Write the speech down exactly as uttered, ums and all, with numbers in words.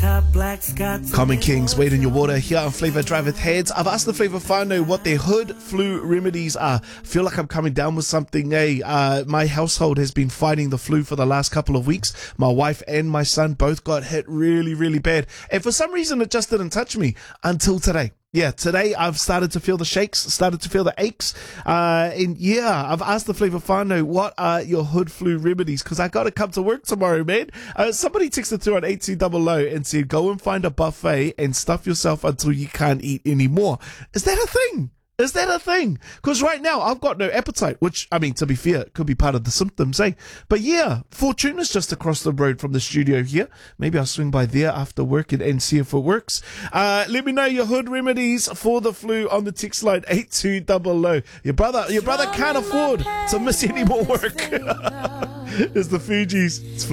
top black Scots. Common Kings, Wade in Your Water here on Flavour Drive with Heads. I've asked the Flavour whānau what their hood flu remedies are. I feel like I'm coming down with something, eh? Uh, my household has been fighting the flu for the last couple of weeks. My wife and my son both got hit really, really bad. And for some reason, it just didn't touch me until today. Yeah, today I've started to feel the shakes, started to feel the aches. Uh, and yeah, I've asked the Flavour whānau, what are your hood flu remedies? Because I got to come to work tomorrow, man. Uh, somebody texted through on eight two zero zero and said, go and find a buffet and stuff yourself until you can't eat anymore. Is that a thing? Is that a thing? Because right now I've got no appetite, which, I mean, to be fair, it could be part of the symptoms, eh? But yeah, Fortuna's just across the road from the studio here. Maybe I'll swing by there after work and, and see if it works. Uh, let me know your hood remedies for the flu on the text line eight two zero zero. Your brother, your brother can't afford to miss any more work. It's the Fugees. It's